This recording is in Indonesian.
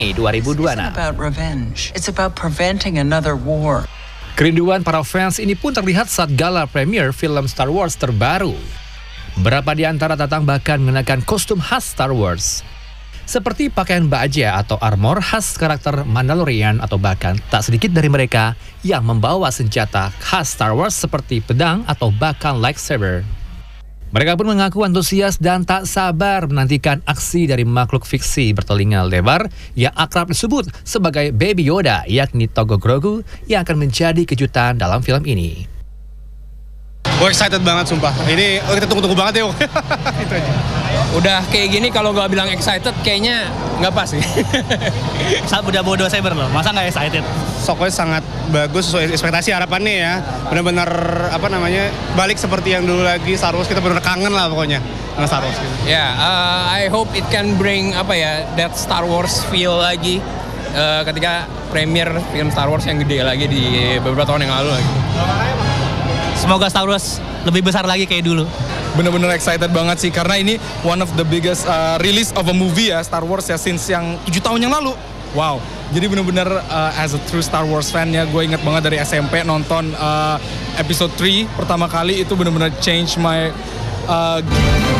2026. Kerinduan para fans ini pun terlihat saat gala premier film Star Wars terbaru. Beberapa di antara datang bahkan mengenakan kostum khas Star Wars, seperti pakaian baja atau armor khas karakter Mandalorian, atau bahkan tak sedikit dari mereka yang membawa senjata khas Star Wars seperti pedang atau bahkan lightsaber. Mereka pun mengaku antusias dan tak sabar menantikan aksi dari makhluk fiksi bertelinga lebar yang akrab disebut sebagai Baby Yoda, yakni Togo Grogu, yang akan menjadi kejutan dalam film ini. Gue excited banget sumpah. Ini kita tunggu-tunggu banget ya. Itu aja. Udah kayak gini kalau gak bilang excited kayaknya nggak pas sih. Udah bawa 2 saber loh, masa nggak excited? Soknya sangat bagus sesuai ekspektasi harapannya ya. Benar-benar balik seperti yang dulu lagi Star Wars, kita benar kangen lah pokoknya sama Star Wars gitu. I hope it can bring that Star Wars feel lagi ketika premier film Star Wars yang gede lagi di beberapa tahun yang lalu lagi. Semoga Star Wars lebih besar lagi kayak dulu. Bener-bener excited banget sih, karena ini one of the biggest release of a movie ya, Star Wars ya, since yang 7 tahun yang lalu. Wow, jadi bener-bener as a true Star Wars fan ya, gue inget banget dari SMP nonton episode 3 pertama kali, itu bener-bener change my